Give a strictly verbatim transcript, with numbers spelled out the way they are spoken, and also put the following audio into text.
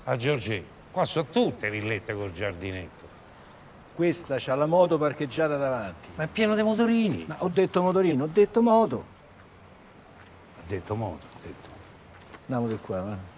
A Giorgi, qua sono tutte villette col giardinetto. Questa c'ha la moto parcheggiata davanti. Ma è pieno di motorini. Ma ho detto motorino, ho detto moto. Ha detto moto, ha detto. Andiamo di qua, va.